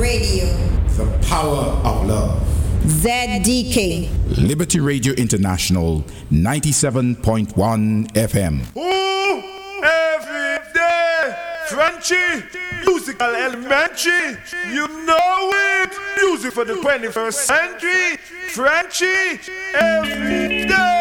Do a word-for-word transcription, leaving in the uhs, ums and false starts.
Radio. The power of love. Z D K. Liberty Radio International, ninety-seven point one F M. Ooh, every day, Frenchy, musical elementary, you know it. Music for the twenty-first century, Frenchy, every day.